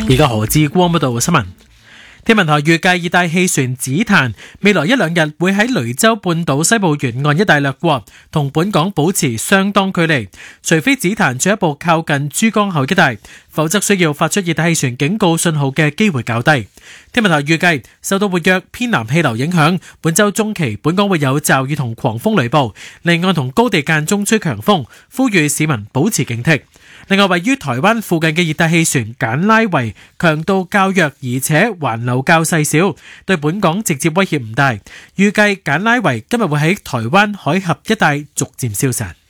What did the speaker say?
而家何志光報道新聞。天文台預計熱帶氣旋紫檀未來一兩日會喺雷州半島西部沿岸一帶掠過，同本港保持相當距離。除非紫檀進一步靠近珠江口一帶，否則需要發出熱帶氣旋警告信號嘅機會較低。天文台預計受到活躍偏南氣流影響，本週中期本港會有驟雨同狂風雷暴，離岸同高地間中吹強風，呼籲市民保持警惕。另外，位於台灣附近嘅熱帶氣旋簡拉維強度較弱，而且環流較細小，對本港直接威脅唔大。預計簡拉維今日會喺台灣海峽一帶逐漸消散。